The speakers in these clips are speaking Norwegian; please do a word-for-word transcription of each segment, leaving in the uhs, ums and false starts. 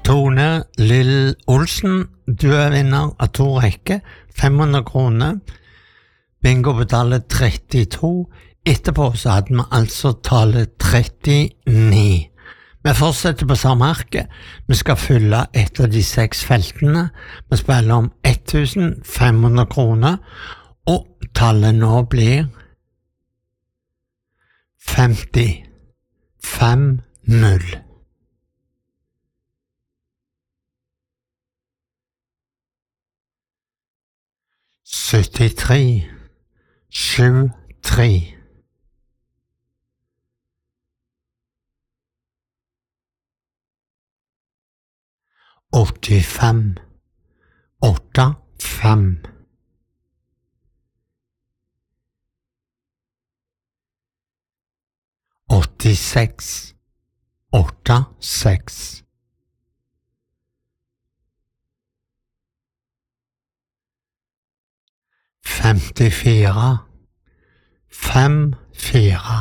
Tone Lill Olsen, du er vinner av to rekker, fem hundre kroner. Bingo betaler trettito. Etterpå så hadde vi altså tallet trettini. Vi fortsetter på samme arket. Vi skal fylle et av de seks feltene. Vi spiller om tusen fem hundre kroner, og tallet nå blir femti fem null. syttitre sju tre. åttifem åtte fem. åttiseks åtte seks. femtifire fem fire.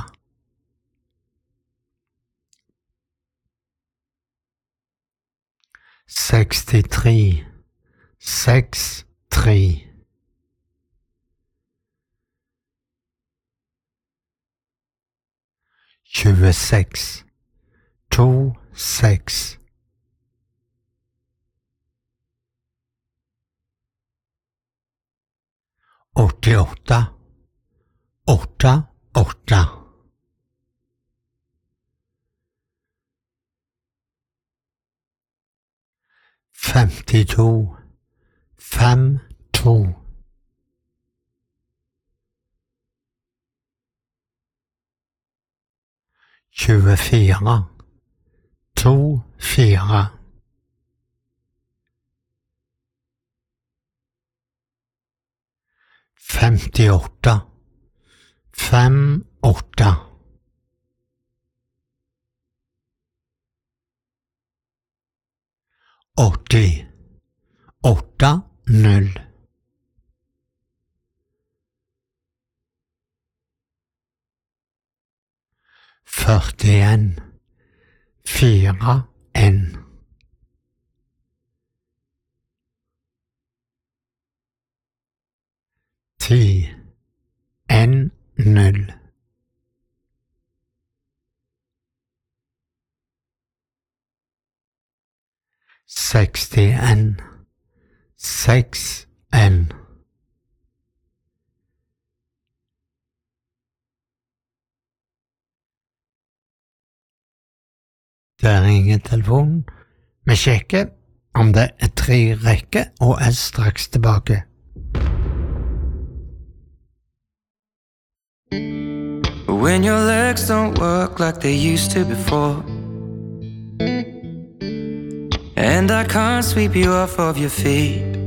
sekstitre seks tre. tjueseks to seks. åttiåtte åtte åtte. femtito fem to. tjuefire to fire. femtiåtte fem åtte. åtti åtte null. førtien fire en. ti en null. sekstien seks en. Der ringer telefonen. Vi sjekker om det er tre rekker og er straks tilbake. When your legs don't work like they used to before, and I can't sweep you off of your feet,